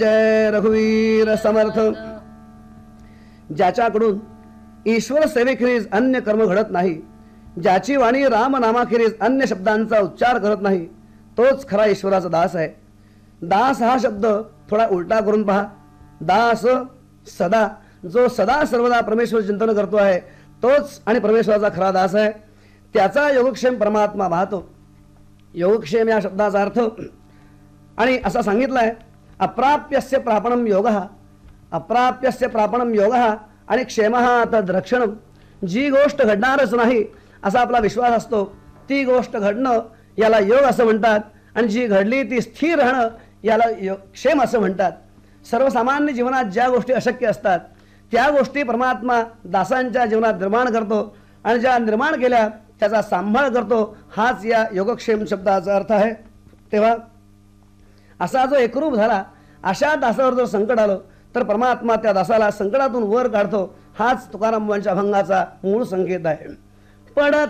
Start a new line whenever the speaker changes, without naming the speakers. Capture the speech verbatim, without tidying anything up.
जय रघुवीर समर्थ. ज्याच्याकडून ईश्वर सेवेखेरीज अन्य कर्म घडत नाही, ज्याची वाणी राम नामाखेरीज अन्य शब्दांचा उच्चार करत नाही, तोच खरा ईश्वराचा दास आहे. दास हा शब्द थोडा उलटा करून पहा. दास सदा, जो सदा सर्वदा परमेश्वर चिंतन करतो आहे तोच आणि परमेश्वराचा खरा दास आहे. त्याचा योगक्षेम परमात्मा पाहतो. योगक्षेम या शब्दाचा अर्थ आणि असा सांगितला आहे, अप्राप्यस्य प्रापणम योगः, अप्राप्यस्य प्रापणम योगः आणि क्षेमः तद्रक्षणम. जी गोष्ट घडणारच नाही असा आपला विश्वास असतो ती गोष्ट घडणं याला योग असं म्हणतात, आणि जी घडली ती स्थिर राहणं याला योग क्षेम असं म्हणतात. सर्वसामान्य जीवनात ज्या गोष्टी अशक्य असतात त्या गोष्टी परमात्मा दासांच्या जीवनात निर्माण करतो, आणि ज्या निर्माण केल्या त्याचा सांभाळ करतो. हाच या योगक्षेम शब्दाचा अर्थ आहे. तेव्हा असा जो एकरूप झाला, अशा दासावर जर संकट आलं तर परमात्मा त्या दासाला संकटातून वर काढतो. हाच तुकाराम वंश अभंगाचा मूळ संकेत आहे. पडत